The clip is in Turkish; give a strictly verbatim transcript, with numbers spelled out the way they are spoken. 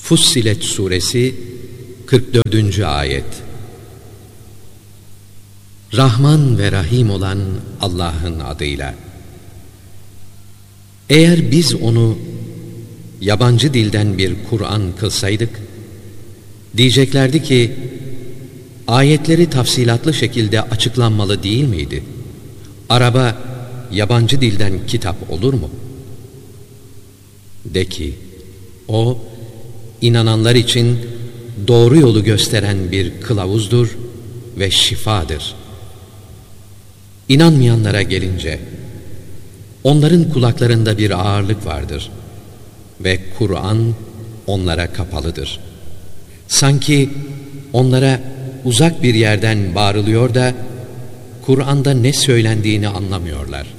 Fussilet Suresi kırk dördüncü ayet. Rahman ve Rahim olan Allah'ın adıyla. Eğer biz onu yabancı dilden bir Kur'an kılsaydık, diyeceklerdi ki, ayetleri tafsilatlı şekilde açıklanmalı değil miydi? Araba yabancı dilden kitap olur mu? De ki, o, inananlar için doğru yolu gösteren bir kılavuzdur ve şifadır. İnanmayanlara gelince, onların kulaklarında bir ağırlık vardır ve Kur'an onlara kapalıdır. Sanki onlara uzak bir yerden bağırılıyor da Kur'an'da ne söylendiğini anlamıyorlar.